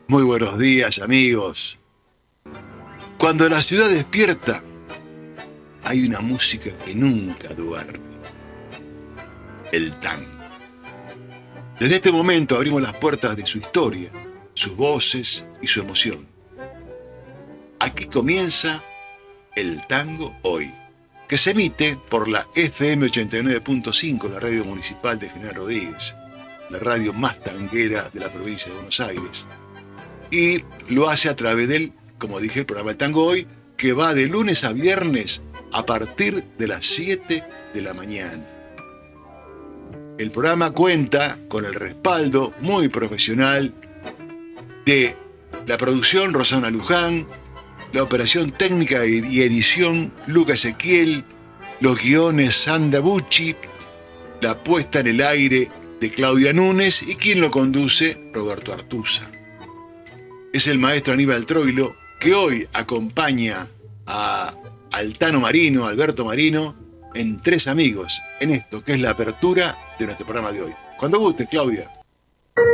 Muy buenos días, amigos. Cuando la ciudad despierta, hay una música que nunca duerme: el tango. Desde este momento abrimos las puertas de su historia, sus voces y su emoción. Aquí comienza el tango hoy, que se emite por la FM 89.5, la radio municipal de General Rodríguez, la radio más tanguera de la provincia de Buenos Aires. Y lo hace a través del, como dije, el programa El Tango Hoy, que va de lunes a viernes a partir de las 7 de la mañana. El programa cuenta con el respaldo muy profesional de la producción Rosana Luján, la operación técnica y edición Luca Ezequiel, los guiones Sandra Bucci, la puesta en el aire de Claudia Núñez y quien lo conduce, Roberto Artuza. Es el maestro Aníbal Troilo, que hoy acompaña a Altano Marino, Alberto Marino, en Tres Amigos, en esto que es la apertura de nuestro programa de hoy. Cuando guste, Claudia.